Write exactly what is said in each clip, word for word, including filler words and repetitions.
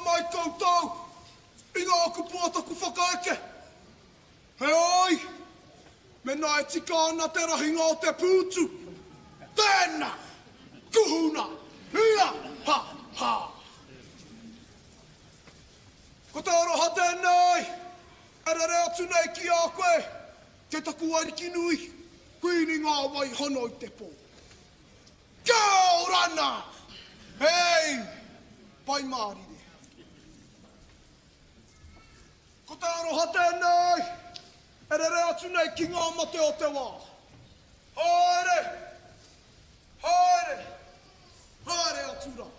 mai koutou. I ngā oku puata ku whakaeke. He oi, me nai tika ana te rahinga o te pūtu. Tēnā, kuhuna, hia, ha, ha. Ko te aroha tēnei, ere rea atu nei ki a koe, ke taku airiki nui, kuini ngā wai hono i te pō. Kia orana! Hei, pai maari re. Ko te aroha tēnei, ere rea atu nei ki ngā mate o te wā. Haere, haere, haere atura.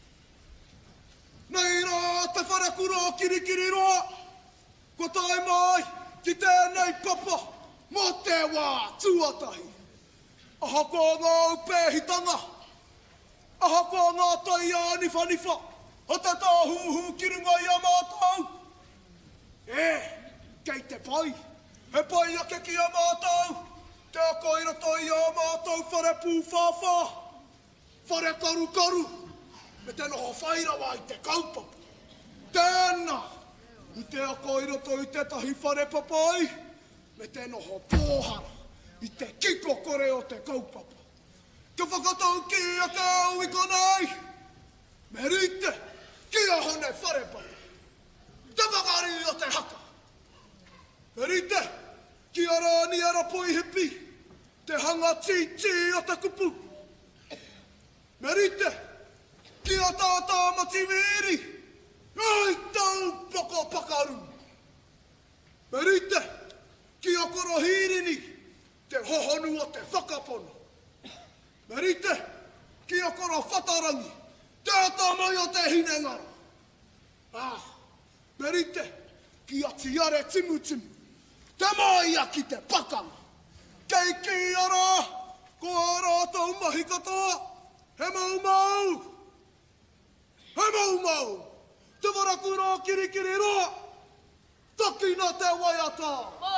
Nei rā te wharekura o kirikiri roa, ko tae mai ki tēnei papa, mo te wā tuatahi. Aha ko ngā upehitanga, aha ko ngā tai a nifa nifa, o te tā huhu ki runga i a mātou. E, kei te pai, he pai ake ki a mātou, te ako i roto i a mātou whare pū whāwhā, whare karu karu, me te noho whairawa i te kaupapa. Tēnā, i te ako i roto i te tahi whare papai, me te noho pōhara, i te kiko kore o te kaupapa. Ka whakatau ki a ka au i konei, me rite, ki a hone wharepapa. Te whakari o te haka. Me rite, ki a rāni ara poi hipi, te hanga tī tī o te kupu. Me rite, ki a tātā mati vīri, ai tau paka pakaru. Me rite, ki a koro hirini, te hohonu o te whakapono. Me rite, ki a koro whatarangi, te atamai o te hinengara. Ah, me rite, ki a tiare timu timu, te mai a ki te pakanga. Kei ki ara, ko a rātou mahi katoa, he mau mau. He mau mau, te warakura o kirikiri roa, taki na te waiata.